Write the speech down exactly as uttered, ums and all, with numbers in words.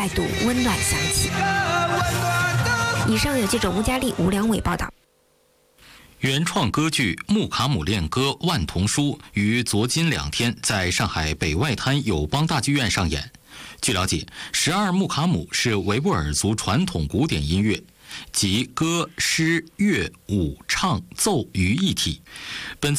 再度温暖响起。以上有记者吴佳丽、吴良伟报道。 原创歌剧《穆卡姆恋歌·万童书》于昨今两天在上海北外滩友邦大剧院上演。据了解，十二穆卡姆是维吾尔族传统古典音乐，集歌、诗、乐、舞、唱、奏于一体。本